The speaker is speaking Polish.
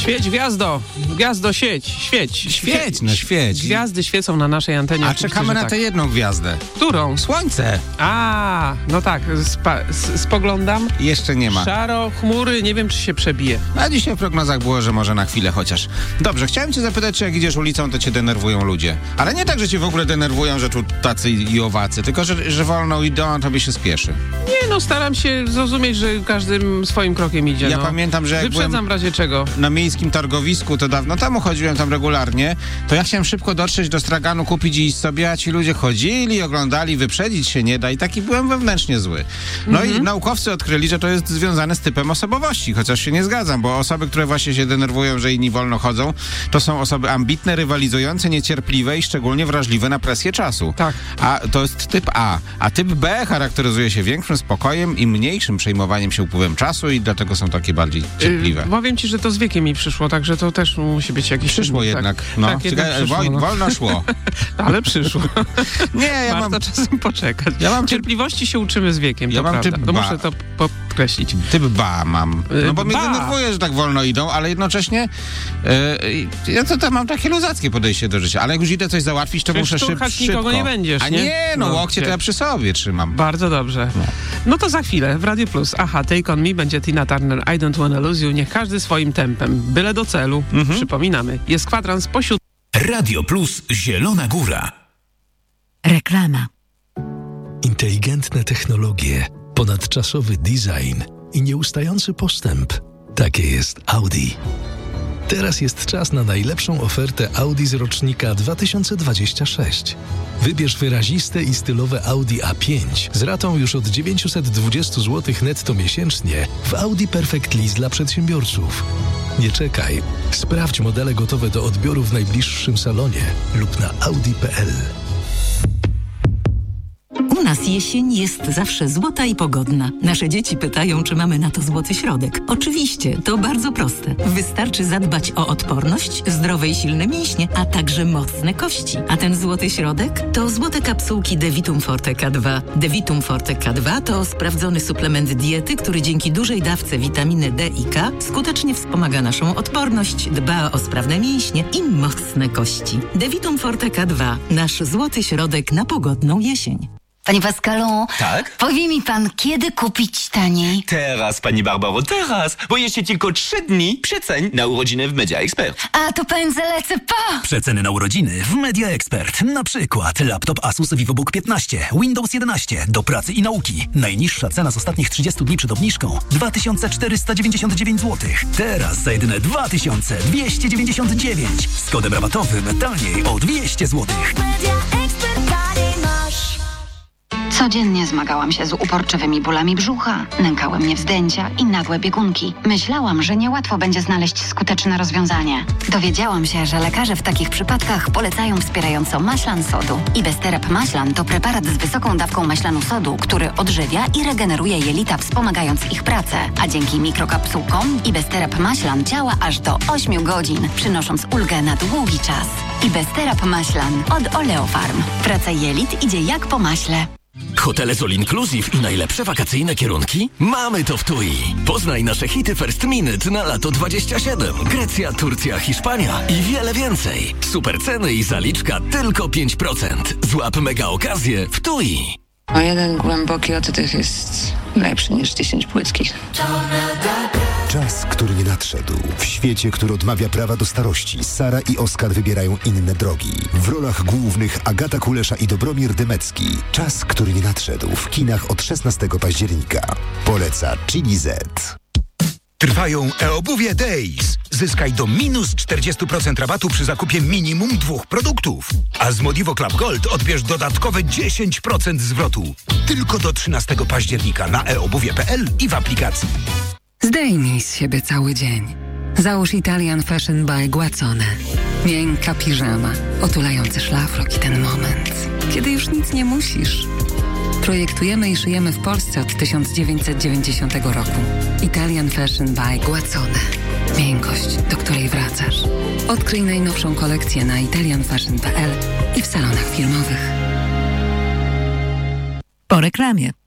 Świeć, gwiazdo! Gwiazdo, świeć! Świeć. Gwiazdy świecą na naszej antenie. A czekamy na tę jedną gwiazdę. Którą? Słońce. A, no tak, spoglądam. Jeszcze nie ma. Szaro, chmury, nie wiem, czy się przebije. A dzisiaj w prognozach było, że może na chwilę chociaż. Dobrze, chciałem cię zapytać, czy jak idziesz ulicą, to cię denerwują ludzie. Ale nie tak, że cię w ogóle denerwują, że tu tacy i owacy, tylko że wolno idą, a tobie się spieszy. Nie, no staram się zrozumieć, że każdym swoim krokiem idzie. Ja pamiętam, że jak wyprzedzam byłem w razie czego. na miejskim targowisku, to dawno temu chodziłem tam regularnie, to ja chciałem szybko dotrzeć do straganu, kupić i iść sobie, a ci ludzie chodzili, oglądali, wyprzedzić się nie da i taki byłem wewnętrznie zły. No i naukowcy odkryli, że to jest związane z typem osobowości, chociaż się nie zgadzam, bo osoby, które właśnie się denerwują, że inni wolno chodzą, to są osoby ambitne, rywalizujące, niecierpliwe i szczególnie wrażliwe na presję czasu. Tak. A to jest typ A. A typ B charakteryzuje się większym spokojem i mniejszym przejmowaniem się upływem czasu i dlatego są takie bardziej cierpliwe. Powiem ci, że to z wiekiem mi przyszło, także to też musi być jakiś... Przyszło jednak. Tak, No. tak, jednak przyszło, no. Wolno szło. Ale przyszło. Nie, ja Warto mam... czasem poczekać. Ja mam Cierpliwości się uczymy z wiekiem, Ja to mam prawda. typ To ba. muszę to podkreślić. Typ ba mam. No bo mnie Ba. denerwuje, że tak wolno idą, ale jednocześnie ja to mam takie luzackie podejście do życia. Ale jak już idę coś załatwić, to Przecież muszę szturchać nikogo szybko. nie będziesz, A nie? nie, no łokcie to ja przy sobie trzymam. Bardzo dobrze. No to za chwilę w Radio Plus. Aha, Take On Me będzie Tina Turner, I Don't Wanna Lose You. Niech każdy swoim tempem. Byle do celu. Przypominamy. Jest kwadrans po Radio Plus Zielona Góra. Reklama. Inteligentne technologie, ponadczasowy design i nieustający postęp. Takie jest Audi. Teraz jest czas na najlepszą ofertę Audi z rocznika 2026. Wybierz wyraziste i stylowe Audi A5 z ratą już od 920 zł netto miesięcznie w Audi Perfect Lease dla przedsiębiorców. Nie czekaj. Sprawdź modele gotowe do odbioru w najbliższym salonie lub na audi.pl. U nas jesień jest zawsze złota i pogodna. Nasze dzieci pytają, czy mamy na to złoty środek. Oczywiście, to bardzo proste. Wystarczy zadbać o odporność, zdrowe i silne mięśnie, a także mocne kości. A ten złoty środek to złote kapsułki Devitum Forte K2. Devitum Forte K2 to sprawdzony suplement diety, który dzięki dużej dawce witaminy D i K skutecznie wspomaga naszą odporność, dba o sprawne mięśnie i mocne kości. Devitum Forte K2. Nasz złoty środek na pogodną jesień. Panie Pascalu, Tak? powie mi pan, kiedy kupić taniej? Teraz, pani Barbaro, teraz! Bo jeszcze tylko 3 dni przeceń na urodziny w Media Expert. A to pędzę lecę po! Przeceny na urodziny w Media Expert. Na przykład laptop Asus VivoBook 15, Windows 11 do pracy i nauki. Najniższa cena z ostatnich 30 dni przed obniżką 2499 zł. Teraz za jedyne 2299. Z kodem rabatowym taniej o 200 zł. Codziennie zmagałam się z uporczywymi bólami brzucha, nękały mnie wzdęcia i nagłe biegunki. Myślałam, że niełatwo będzie znaleźć skuteczne rozwiązanie. Dowiedziałam się, że lekarze w takich przypadkach polecają wspierająco maślan sodu. Ibesterap maślan to preparat z wysoką dawką maślanu sodu, który odżywia i regeneruje jelita, wspomagając ich pracę. A dzięki mikrokapsułkom Ibesterap maślan działa aż do 8 godzin, przynosząc ulgę na długi czas. Ibesterap maślan od Oleofarm. Praca jelit idzie jak po maśle. Hotele z All Inclusive i najlepsze wakacyjne kierunki? Mamy to w TUI. Poznaj nasze hity First Minute na lato 27. Grecja, Turcja, Hiszpania i wiele więcej. Super ceny i zaliczka tylko 5%. Złap mega okazję w TUI. O jeden głęboki oddech jest lepszy niż 10 płytkich. Czas, który nie nadszedł. W świecie, który odmawia prawa do starości, Sara i Oskar wybierają inne drogi. W rolach głównych Agata Kulesza i Dobromir Dymecki. Czas, który nie nadszedł. W kinach od 16 października. Poleca Chili Z. Trwają e-obuwie Days. Zyskaj do minus 40% rabatu przy zakupie minimum 2 produktów. A z Modivo Club Gold odbierz dodatkowe 10% zwrotu. Tylko do 13 października na eobuwie.pl i w aplikacji. Zdejmij z siebie cały dzień. Załóż Italian Fashion by Guazzone. Miękka piżama, otulający szlafrok i ten moment, kiedy już nic nie musisz. Projektujemy i szyjemy w Polsce od 1990 roku. Italian Fashion by Guazzone. Miękkość, do której wracasz. Odkryj najnowszą kolekcję na italianfashion.pl i w salonach firmowych. Po reklamie.